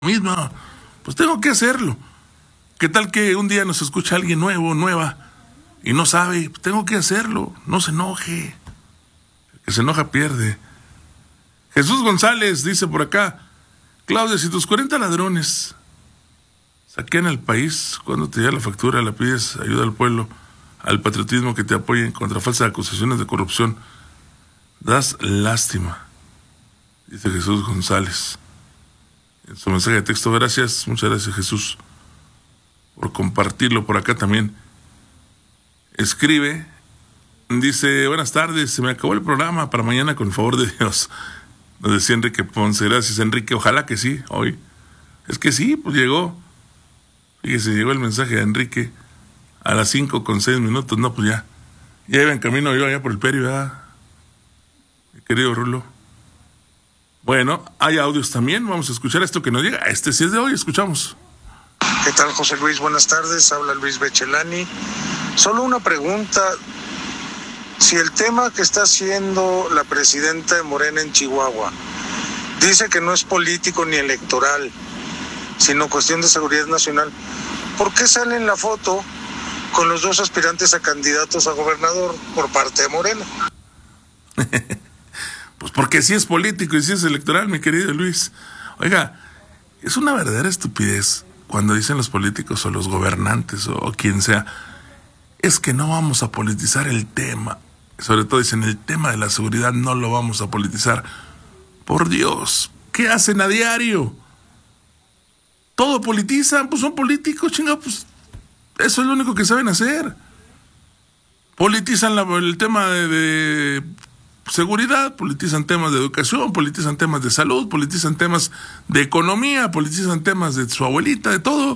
mismo, pues tengo que hacerlo. ¿Qué tal que un día nos escucha alguien nuevo, nueva, y no sabe? Pues tengo que hacerlo, no se enoje. El que se enoja pierde. Jesús González dice por acá: Claudia, si tus 40 ladrones saquean el país, cuando te llega la factura le pides ayuda al pueblo, al patriotismo, que te apoyen contra falsas acusaciones de corrupción. Das lástima, dice Jesús González en su mensaje de texto. Gracias, muchas gracias, Jesús, por compartirlo. Por acá también escribe, dice: buenas tardes, se me acabó el programa para mañana, con el favor de Dios. Nos decía Enrique Ponce. Gracias, Enrique, ojalá que sí, hoy. Es que sí, pues llegó. Fíjese, llegó el mensaje de Enrique a las 5:06. No, pues ya iba en camino yo allá por el Perio, ¿verdad, mi querido Rulo? Bueno, hay audios también, vamos a escuchar esto que nos llega. Este sí es de hoy, escuchamos. ¿Qué tal, José Luis? Buenas tardes, habla Luis Bechelani. Solo una pregunta: si el tema que está haciendo la presidenta de Morena en Chihuahua dice que no es político ni electoral, sino cuestión de seguridad nacional, ¿por qué sale en la foto con los dos aspirantes a candidatos a gobernador por parte de Morena? Pues porque sí es político y sí es electoral, mi querido Luis. Oiga, es una verdadera estupidez cuando dicen los políticos o los gobernantes o quien sea: es que no vamos a politizar el tema. Sobre todo dicen: el tema de la seguridad no lo vamos a politizar. Por Dios, ¿qué hacen a diario? Todo politizan, pues son políticos, chinga, pues eso es lo único que saben hacer. Politizan el tema de seguridad, politizan temas de educación, politizan temas de salud, politizan temas de economía, politizan temas de su abuelita, de todo.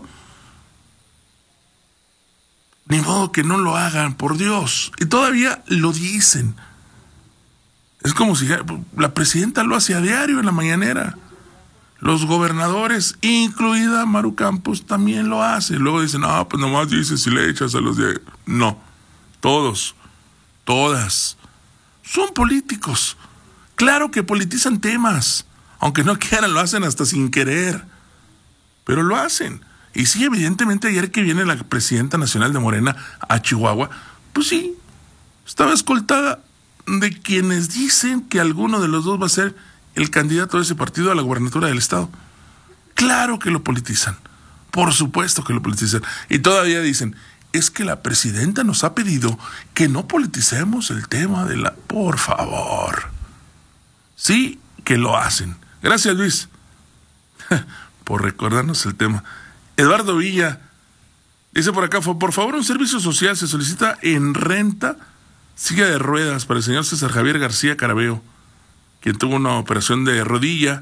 Ni modo que no lo hagan, por Dios. Y todavía lo dicen. Es como si la presidenta lo hace a diario en la mañanera. Los gobernadores, incluida Maru Campos, también lo hace. Luego dicen: no, pues nomás dices si le echas a los de... No, todos, todas, son políticos. Claro que politizan temas. Aunque no quieran, lo hacen hasta sin querer. Pero lo hacen. Y sí, evidentemente, ayer que viene la presidenta nacional de Morena a Chihuahua, pues sí, estaba escoltada de quienes dicen que alguno de los dos va a ser el candidato de ese partido a la gubernatura del estado. Claro que lo politizan. Por supuesto que lo politizan. Y todavía dicen: es que la presidenta nos ha pedido que no politicemos el tema de la... Por favor. Sí que lo hacen. Gracias, Luis, por recordarnos el tema. Eduardo Villa dice por acá: por favor, un servicio social se solicita en renta silla de ruedas para el señor César Javier García Carabeo, quien tuvo una operación de rodilla.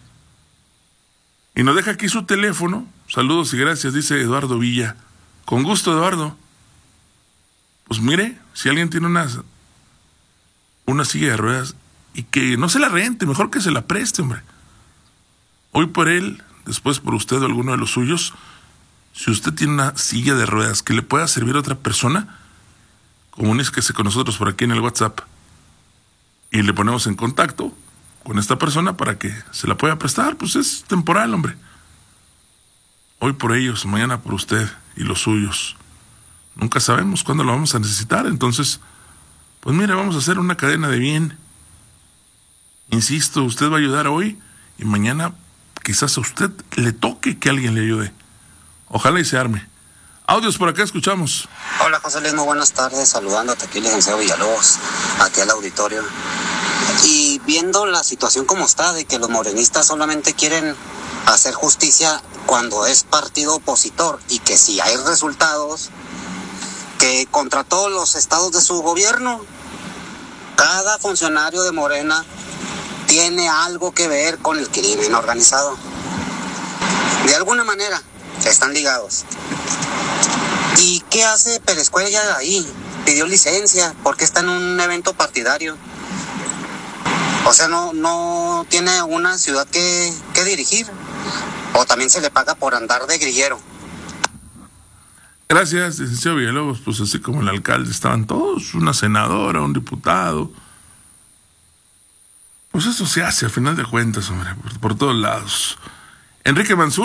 Y nos deja aquí su teléfono. Saludos y gracias, dice Eduardo Villa. Con gusto, Eduardo. Pues mire, si alguien tiene una silla de ruedas, y que no se la rente, mejor que se la preste, hombre. Hoy por él, después por usted o alguno de los suyos. Si usted tiene una silla de ruedas que le pueda servir a otra persona, comuníquese con nosotros por aquí en el WhatsApp y le ponemos en contacto con esta persona para que se la pueda prestar. Pues es temporal, hombre. Hoy por ellos, mañana por usted y los suyos. Nunca sabemos cuándo lo vamos a necesitar. Entonces, pues mire, vamos a hacer una cadena de bien. Insisto, usted va a ayudar hoy y mañana quizás a usted le toque que alguien le ayude. Ojalá y se arme. Audios por acá, escuchamos. Hola, José Luis, muy buenas tardes. Saludándote aquí, licenciado Villalobos, aquí al auditorio. Y viendo la situación como está, de que los morenistas solamente quieren hacer justicia cuando es partido opositor, y que si hay resultados, que contra todos los estados de su gobierno, cada funcionario de Morena tiene algo que ver con el crimen organizado. De alguna manera están ligados. ¿Y qué hace Pérez Cuellar ahí? Pidió licencia porque está en un evento partidario. O sea, no tiene una ciudad que dirigir. O también se le paga por andar de grillero. Gracias, licenciado Villalobos. Pues así como el alcalde estaban todos, una senadora, un diputado. Pues eso se hace al final de cuentas, hombre, por todos lados. Enrique Mansur